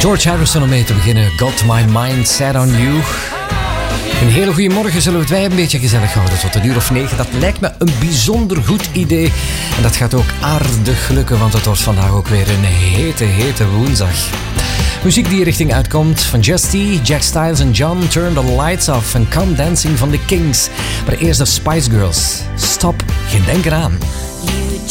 George Harrison om mee te beginnen. Got My Mind Set On You. Een hele goede morgen, zullen we het wij een beetje gezellig houden tot 9:00. Dat lijkt me een bijzonder goed idee. En dat gaat ook aardig lukken, want het wordt vandaag ook weer een hete woensdag. Muziek die richting uitkomt van Just T, Jack Styles en John Turn the Lights Off en Come Dancing van The Kings. Maar eerst de Spice Girls. Stop, geen denk eraan.